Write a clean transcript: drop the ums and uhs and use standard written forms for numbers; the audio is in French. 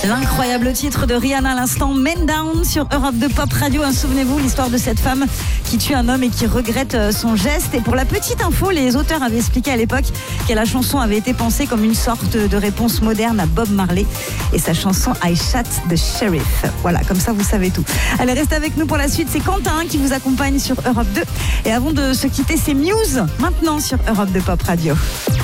L'incroyable titre de Rihanna à l'instant, Men Down sur Europe 2 Pop Radio. Souvenez-vous l'histoire de cette femme qui tue un homme et qui regrette son geste. Et pour la petite info, les auteurs avaient expliqué à l'époque que la chanson avait été pensée comme une sorte de réponse moderne à Bob Marley et sa chanson I Shot the Sheriff. Voilà, comme ça vous savez tout. Allez, restez avec nous pour la suite. C'est Quentin qui vous accompagne sur Europe 2. Et avant de se quitter, c'est Muse maintenant sur Europe 2 Pop Radio.